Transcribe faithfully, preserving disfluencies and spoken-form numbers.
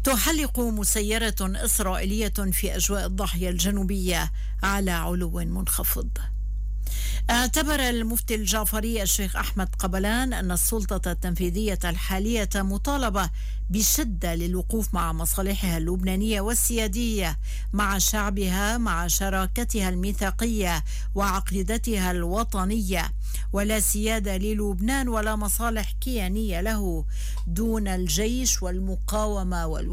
تحلق مسيرة إسرائيلية في أجواء الضاحية الجنوبية على علو منخفض. اعتبر المفتي الجعفري الشيخ أحمد قبلان أن السلطة التنفيذية الحالية مطالبة بشدة للوقوف مع مصالحها اللبنانية والسيادية مع شعبها، مع شراكتها الميثاقية وعقيدتها الوطنية، ولا سيادة للبنان ولا مصالح كيانية له دون الجيش والمقاومة والوطن